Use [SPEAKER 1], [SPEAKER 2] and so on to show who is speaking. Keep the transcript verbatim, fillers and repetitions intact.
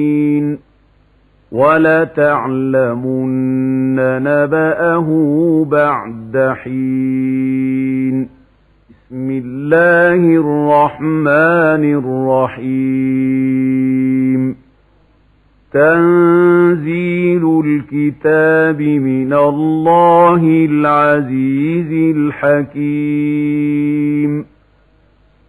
[SPEAKER 1] وَلَتَعْلَمُنَّ نَبَأَهُ بَعْدَ حِينٍ بسم الله الرحمن الرحيم تنزيل الكتاب من الله العزيز الحكيم